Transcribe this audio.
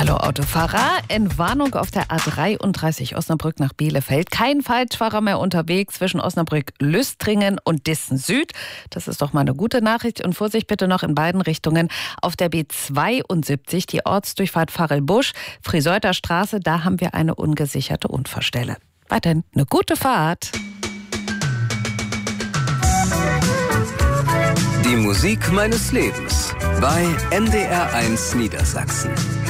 Hallo Autofahrer, Entwarnung auf der A33 Osnabrück nach Bielefeld. Kein Falschfahrer mehr unterwegs zwischen Osnabrück-Lüstringen und Dissen Süd. Das ist doch mal eine gute Nachricht. Und Vorsicht bitte noch in beiden Richtungen auf der B72, die Ortsdurchfahrt Varelbusch, Friseurter Straße. Da haben wir eine ungesicherte Unfallstelle. Weiterhin eine gute Fahrt. Die Musik meines Lebens bei NDR1 Niedersachsen.